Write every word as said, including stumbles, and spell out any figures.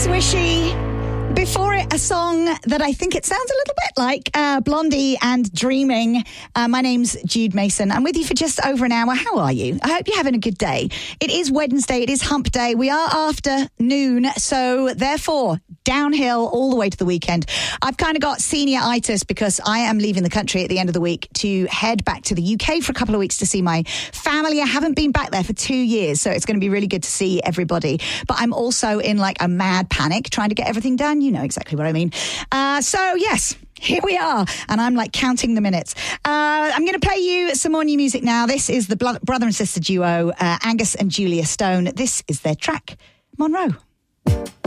Swishy. Before it, a song that I think it sounds a little bit like uh, Blondie and Dreaming. Uh, my name's Jude Mason. I'm with you for just over an hour. How are you? I hope you're having a good day. It is Wednesday. It is hump day. We are after noon. So therefore, downhill all the way to the weekend. I've kind of got senior-itis because I am leaving the country at the end of the week to head back to the U K for a couple of weeks to see my family. I haven't been back there for two years, so it's going to be really good to see everybody. But I'm also in like a mad panic trying to get everything done. You know exactly what I mean. Uh, so, yes, here we are. And I'm like counting the minutes. Uh, I'm going to play you some more new music now. This is the blo- brother and sister duo, uh, Angus and Julia Stone. This is their track, Monroe.